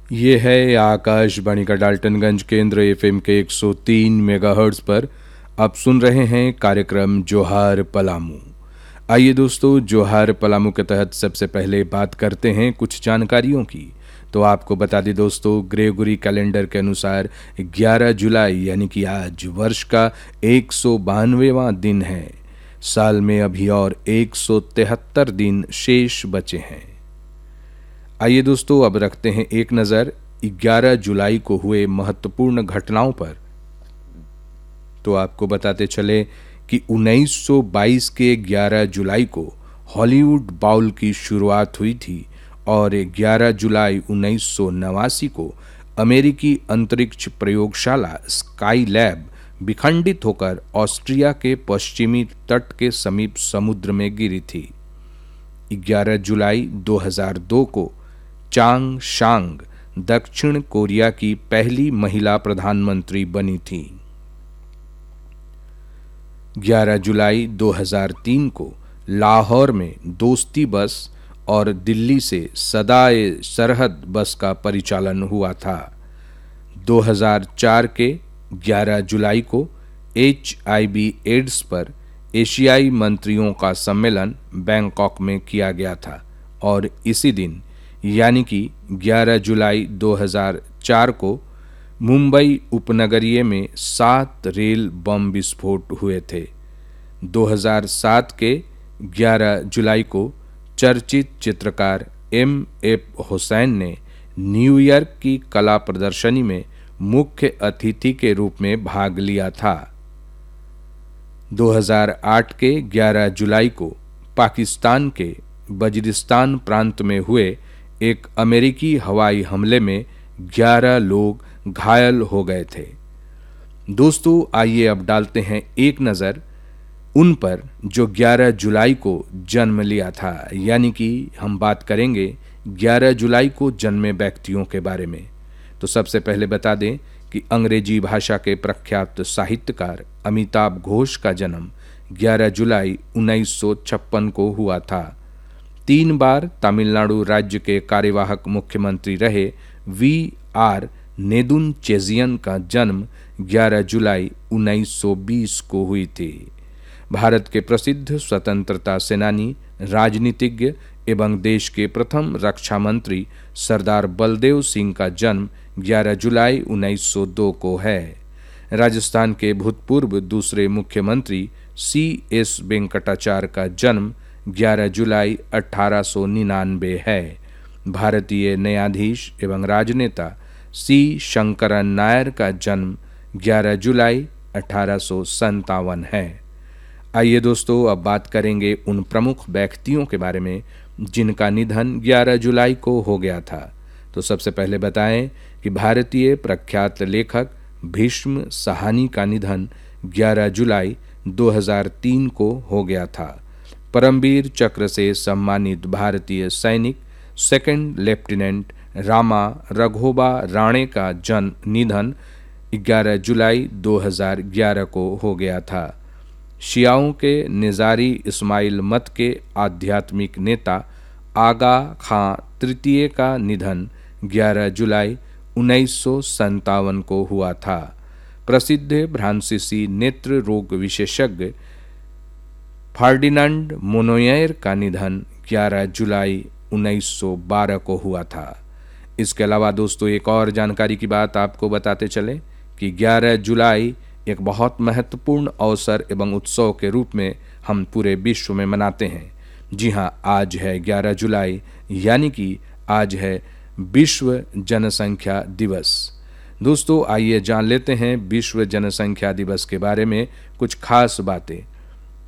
ये है आकाशवाणी का डाल्टनगंज केंद्र एफएम के 103 मेगाहर्ट्ज पर आप सुन रहे हैं कार्यक्रम जोहार पलामू। आइए दोस्तों, जोहार पलामू के तहत सबसे पहले बात करते हैं कुछ जानकारियों की। तो आपको बता दें दोस्तों, ग्रेगोरी कैलेंडर के अनुसार 11 जुलाई यानी कि आज वर्ष का 192वां दिन है। साल में अभी और 173 दिन शेष बचे हैं। आइए दोस्तों, अब रखते हैं एक नज़र 11 जुलाई को हुए महत्वपूर्ण घटनाओं पर। तो आपको बताते चले कि 1922 के 11 जुलाई को हॉलीवुड बाउल की शुरुआत हुई थी और 11 जुलाई 1989 को अमेरिकी अंतरिक्ष प्रयोगशाला स्काई लैब विखंडित होकर ऑस्ट्रिया के पश्चिमी तट के समीप समुद्र में गिरी थी। 11 जुलाई 2002 को चांग शांग दक्षिण कोरिया की पहली महिला प्रधानमंत्री बनी थी। 11 जुलाई 2003 को लाहौर में दोस्ती बस और दिल्ली से सदाए सरहद बस का परिचालन हुआ था। 2004 के 11 जुलाई को HIV एड्स पर एशियाई मंत्रियों का सम्मेलन बैंकॉक में किया गया था और इसी दिन यानी कि 11 जुलाई 2004 को मुंबई उपनगरीय में 7 रेल बम विस्फोट हुए थे। 2007 के 11 जुलाई को चर्चित चित्रकार M.F. हुसैन ने न्यूयॉर्क की कला प्रदर्शनी में मुख्य अतिथि के रूप में भाग लिया था। 2008 के 11 जुलाई को पाकिस्तान के बजिरिस्तान प्रांत में हुए एक अमेरिकी हवाई हमले में 11 लोग घायल हो गए थे। दोस्तों, आइए अब डालते हैं एक नज़र उन पर जो 11 जुलाई को जन्म लिया था, यानी कि हम बात करेंगे 11 जुलाई को जन्मे व्यक्तियों के बारे में। तो सबसे पहले बता दें कि अंग्रेजी भाषा के प्रख्यात साहित्यकार अमिताभ घोष का जन्म 11 जुलाई 1956 को हुआ था। 3 बार तमिलनाडु राज्य के कार्यवाहक मुख्यमंत्री रहे V.R. नेदुनचेजियन का जन्म 11 जुलाई 1920 को हुई थी। भारत के प्रसिद्ध स्वतंत्रता सेनानी, राजनीतिज्ञ एवं देश के प्रथम रक्षा मंत्री सरदार बलदेव सिंह का जन्म 11 जुलाई 1902 को है। राजस्थान के भूतपूर्व दूसरे मुख्यमंत्री C.S. वेंकटाचार्य का जन्म 11 जुलाई 1899 है। भारतीय न्यायाधीश एवं राजनेता C. शंकरन नायर का जन्म 11 जुलाई 1857 है। आइए दोस्तों, अब बात करेंगे उन प्रमुख व्यक्तियों के बारे में जिनका निधन 11 जुलाई को हो गया था। तो सबसे पहले बताएं कि भारतीय प्रख्यात लेखक भीष्म साहनी का निधन 11 जुलाई 2003 को हो गया था। परमवीर चक्र से सम्मानित भारतीय सैनिक सेकंड लेफ्टिनेंट रामा रघोबा राणे का निधन 11 जुलाई 2011 को हो गया था। शियाओं के निजारी इस्माइल मत के आध्यात्मिक नेता आगा खां तृतीय का निधन 11 जुलाई 1957 को हुआ था। प्रसिद्ध फ्रांसीसी नेत्र रोग विशेषज्ञ फर्डिनांड मोनोयर का निधन 11 जुलाई 1912 को हुआ था। इसके अलावा दोस्तों, एक और जानकारी की बात आपको बताते चले कि 11 जुलाई एक बहुत महत्वपूर्ण अवसर एवं उत्सव के रूप में हम पूरे विश्व में मनाते हैं। जी हाँ, आज है 11 जुलाई, यानी कि आज है विश्व जनसंख्या दिवस। दोस्तों, आइए जान लेते हैं विश्व जनसंख्या दिवस के बारे में कुछ खास बातें।